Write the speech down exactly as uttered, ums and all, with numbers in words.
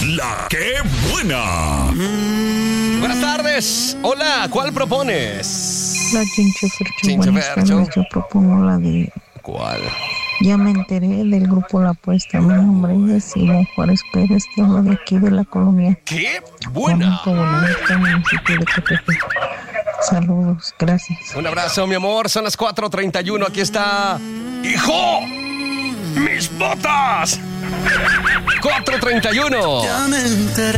La que buena. Mm. Buenas tardes. Hola, ¿cuál propones? La Chincho Fercho. Chincho Buenas Fercho. tardes, yo propongo la de... ¿Cuál? Ya me enteré del grupo La Apuesta. Mi nombre es Simón Juárez Pérez, que hablo de aquí de la colonia. ¡Qué buena! Bonita, municipio de Catepec. Saludos, gracias. Un abrazo, mi amor. Son las cuatro treinta y uno. Aquí está... ¡Hijo! ¡Mis botas! cuatro treinta y uno.